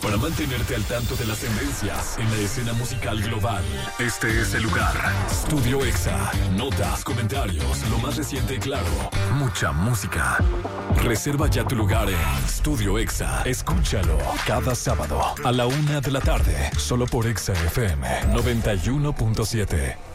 Para mantenerte al tanto de las tendencias en la escena musical global, este es el lugar. Studio Exa. Notas, comentarios, lo más reciente y claro. Mucha música. Reserva ya tu lugar en Studio Exa. Escúchalo cada sábado a la 1 de la tarde, solo por Exa FM 91.7.